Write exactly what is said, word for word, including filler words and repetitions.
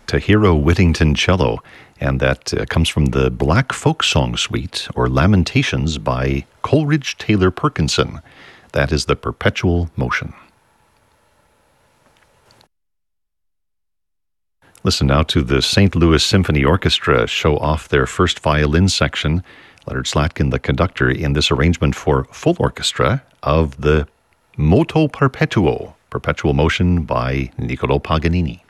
to Hero Whittington cello, and that uh, comes from the Black Folk Song Suite, or Lamentations, by Coleridge Taylor Perkinson. That is the Perpetual Motion. Listen now to the Saint Louis Symphony Orchestra show off their first violin section. Leonard Slatkin, the conductor, in this arrangement for full orchestra of the Moto Perpetuo, Perpetual Motion by Niccolò Paganini.